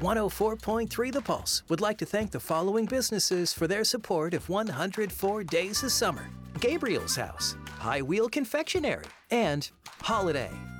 104.3 The Pulse would like to thank the following businesses for their support of 104 Days of Summer: Gabriel's House, High Wheel Confectionery, and Holiday.